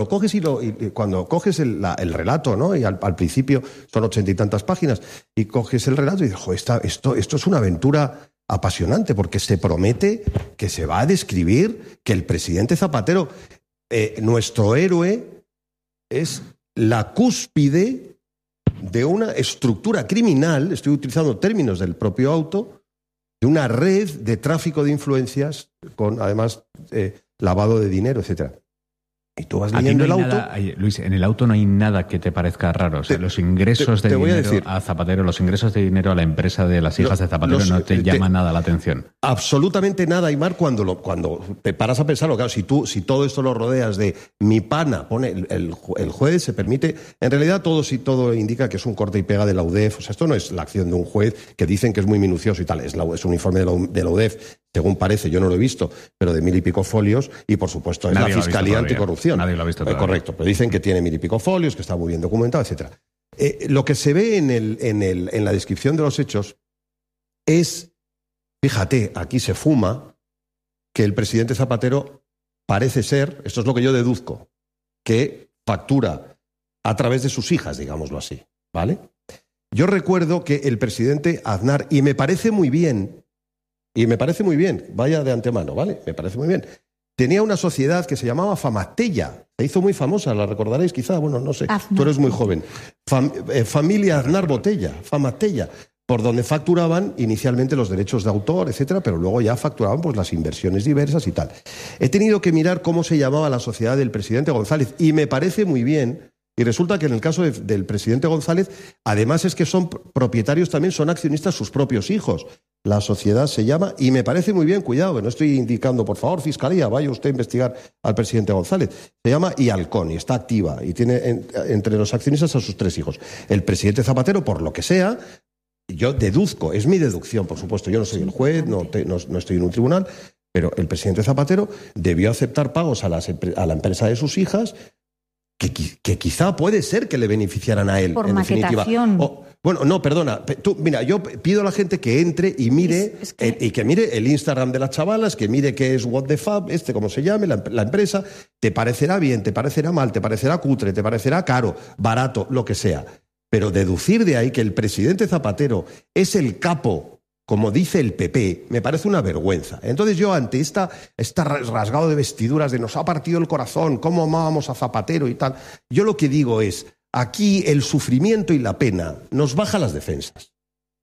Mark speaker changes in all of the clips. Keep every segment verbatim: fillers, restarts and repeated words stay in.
Speaker 1: Lo coges y, lo, y cuando coges el, la, el relato, ¿no? Y al, al principio son ochenta y tantas páginas, y coges el relato y dices, jo, esta, esto, esto es una aventura apasionante, porque se promete que se va a describir que el presidente Zapatero, eh, nuestro héroe, es la cúspide de una estructura criminal, estoy utilizando términos del propio auto, de una red de tráfico de influencias con, además, eh, lavado de dinero, etcétera. Y tú vas leyendo
Speaker 2: no
Speaker 1: el auto...
Speaker 2: Nada, Luis, en el auto no hay nada que te parezca raro. O sea,
Speaker 1: te,
Speaker 2: los ingresos
Speaker 1: te,
Speaker 2: de
Speaker 1: te
Speaker 2: dinero a,
Speaker 1: decir,
Speaker 2: a Zapatero, los ingresos de dinero a la empresa de las hijas lo, de Zapatero los, no te, te llama nada la atención.
Speaker 1: Absolutamente nada, Aymar, cuando, lo, cuando te paras a pensarlo. Claro, si tú si todo esto lo rodeas de mi pana, pone el, el, el juez, se permite... En realidad todo, si todo indica que es un corte y pega de la U D E F. O sea, esto no es la acción de un juez que dicen que es muy minucioso y tal. Es, la, es un informe de la, de la U D E F, según parece, yo no lo he visto, pero de mil y pico folios, y por supuesto es
Speaker 2: Nadie
Speaker 1: la Fiscalía Anticorrupción.
Speaker 2: Nadie lo ha visto todavía.
Speaker 1: Correcto, pero dicen que tiene mil y pico folios, que está muy bien documentado, etcétera. Eh, lo que se ve en, el, en, el, en la descripción de los hechos es, fíjate, aquí se fuma, que el presidente Zapatero parece ser, esto es lo que yo deduzco, que factura a través de sus hijas, digámoslo así, ¿vale? Yo recuerdo que el presidente Aznar, y me parece muy bien, y me parece muy bien, vaya de antemano, ¿vale? Me parece muy bien. Tenía una sociedad que se llamaba Famatella. Se hizo muy famosa, la recordaréis quizá, bueno, no sé, Aznar. Tú eres muy joven. Fam, eh, familia Aznar Botella, Famatella, por donde facturaban inicialmente los derechos de autor, etcétera, pero luego ya facturaban pues las inversiones diversas y tal. He tenido que mirar cómo se llamaba la sociedad del presidente González, y me parece muy bien. Y resulta que en el caso de, del presidente González, además es que son propietarios también, son accionistas sus propios hijos. La sociedad se llama, y me parece muy bien, cuidado, que no estoy indicando, por favor, Fiscalía, vaya usted a investigar al presidente González. Se llama Ialcón y está activa y tiene en, entre los accionistas a sus tres hijos. El presidente Zapatero, por lo que sea, yo deduzco, es mi deducción, por supuesto, yo no soy el juez, no, te, no, no estoy en un tribunal, pero el presidente Zapatero debió aceptar pagos a, las, a la empresa de sus hijas, Que, que quizá puede ser que le beneficiaran a él,
Speaker 3: por
Speaker 1: en
Speaker 3: maquetación.
Speaker 1: definitiva. O, bueno, no, perdona. Tú, mira, yo pido a la gente que entre y mire, es, es que... Eh, y que mire el Instagram de las chavalas, que mire qué es What the Fab, este como se llame, la, la empresa. Te parecerá bien, te parecerá mal, te parecerá cutre, te parecerá caro, barato, lo que sea. Pero deducir de ahí que el presidente Zapatero es el capo, como dice el P P, me parece una vergüenza. Entonces yo, ante esta, esta rasgado de vestiduras de nos ha partido el corazón, cómo amábamos a Zapatero y tal, yo lo que digo es, aquí el sufrimiento y la pena nos baja las defensas.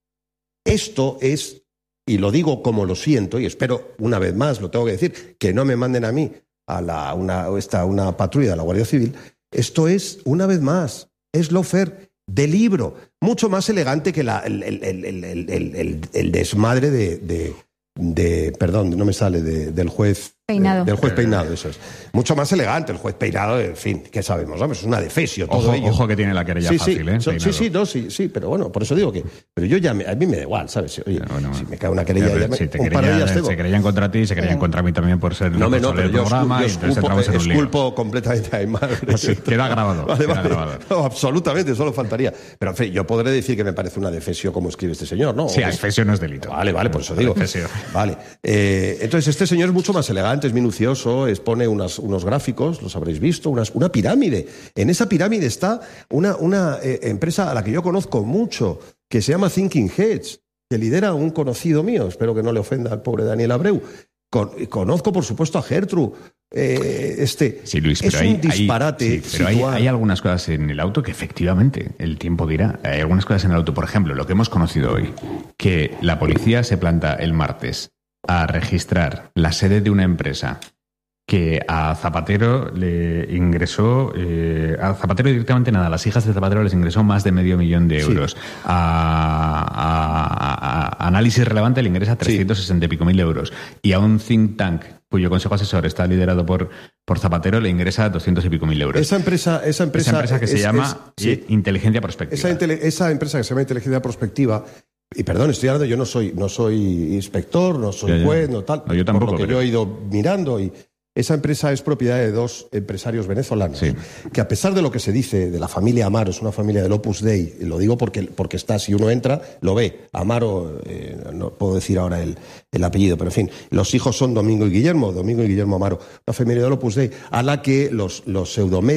Speaker 1: Esto es, y lo digo como lo siento, y espero una vez más, lo tengo que decir, que no me manden a mí a la, una, esta, una patrulla de la Guardia Civil, esto es, una vez más, es lawfare de libro, mucho más elegante que la, el, el, el, el, el, el, el desmadre de, de, de, perdón, no me sale, de, del juez
Speaker 3: Peinado.
Speaker 1: Del juez Peinado, eso es. Mucho más elegante el juez Peinado, en fin, ¿qué sabemos? ¿No? Es una defesio todo
Speaker 2: ojo,
Speaker 1: ello.
Speaker 2: Ojo que tiene la querella
Speaker 1: sí,
Speaker 2: fácil,
Speaker 1: sí,
Speaker 2: ¿eh?
Speaker 1: So,
Speaker 2: Peinado.
Speaker 1: sí, sí, no, sí, sí, pero bueno, por eso digo que... Pero yo ya, me, a mí me da igual, ¿sabes? Oye, bueno, si me cae una querella, ya me,
Speaker 2: si te
Speaker 1: un
Speaker 2: quería,
Speaker 1: par de días tengo.
Speaker 2: Se querían contra ti, se querían eh. contra mí también por ser
Speaker 1: no, me, no, pero yo
Speaker 2: programa,
Speaker 1: esculpo, yo esculpo,
Speaker 2: y
Speaker 1: esculpo completamente a Aymar.
Speaker 2: Sí, queda grabado.
Speaker 1: Vale,
Speaker 2: queda
Speaker 1: vale.
Speaker 2: grabado.
Speaker 1: No, absolutamente, solo faltaría. Pero en fin, yo podré decir que me parece una defesio como escribe este señor, ¿no?
Speaker 2: Sí, defesio no es delito.
Speaker 1: Vale, vale, por eso digo. Vale. Eh, entonces, este señor es mucho más elegante, es minucioso, expone unas, unos gráficos, los habréis visto, unas, una pirámide. En esa pirámide está una, una eh, empresa a la que yo conozco mucho, que se llama Thinking Heads, que lidera un conocido mío, espero que no le ofenda al pobre Daniel Abreu. Con, conozco, por supuesto, a Gertrude. Eh, este,
Speaker 2: sí, Luis,
Speaker 1: es
Speaker 2: pero
Speaker 1: un
Speaker 2: hay,
Speaker 1: disparate.
Speaker 2: Hay, sí, pero hay, hay algunas cosas en el auto que efectivamente el tiempo dirá. Hay algunas cosas en el auto, por ejemplo, lo que hemos conocido hoy, que la policía se planta el martes a registrar la sede de una empresa que a Zapatero le ingresó, eh, a Zapatero directamente nada, a las hijas de Zapatero les ingresó más de medio millón de euros. Sí. A, a, a Análisis Relevante le ingresa trescientos sesenta y pico mil euros. Y a un think tank cuyo consejo asesor está liderado por, por Zapatero le ingresa doscientos y pico mil euros.
Speaker 1: Esa empresa, esa empresa,
Speaker 2: esa empresa que
Speaker 1: es,
Speaker 2: se llama
Speaker 1: es, sí.
Speaker 2: Inteligencia Prospectiva.
Speaker 1: Esa, intele, esa empresa que se llama Inteligencia Prospectiva. Y perdón, estoy hablando, yo no soy, no soy inspector, no soy
Speaker 2: ya, ya.
Speaker 1: juez, no tal.
Speaker 2: No, yo tampoco.
Speaker 1: Por lo que
Speaker 2: pero...
Speaker 1: yo he ido mirando y Esa empresa es propiedad de dos empresarios venezolanos,
Speaker 2: sí.
Speaker 1: que a pesar de lo que se dice de la familia Amaro, es una familia del Opus Dei, lo digo porque, porque está, si uno entra, lo ve. Amaro, eh, no puedo decir ahora el, el apellido, pero en fin, los hijos son Domingo y Guillermo, Domingo y Guillermo Amaro, una familia del Opus Dei, a la que los, los pseudomedios